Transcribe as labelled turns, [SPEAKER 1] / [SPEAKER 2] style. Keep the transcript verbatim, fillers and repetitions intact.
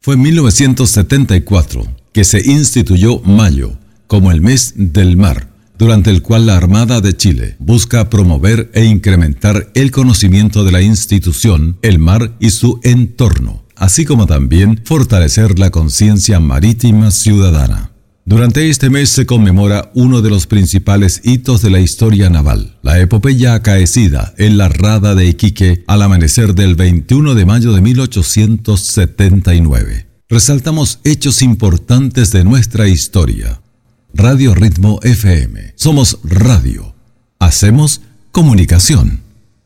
[SPEAKER 1] Fue en mil novecientos setenta y cuatro que se instituyó mayo como el mes del mar, durante el cual la Armada de Chile busca promover e incrementar el conocimiento de la institución, el mar y su entorno, así como también fortalecer la conciencia marítima ciudadana. Durante este mes se conmemora uno de los principales hitos de la historia naval, la epopeya acaecida en la Rada de Iquique al amanecer del veintiuno de mayo de mil ochocientos setenta y nueve. Resaltamos hechos importantes de nuestra historia. Radio Ritmo F M. Somos radio. Hacemos comunicación.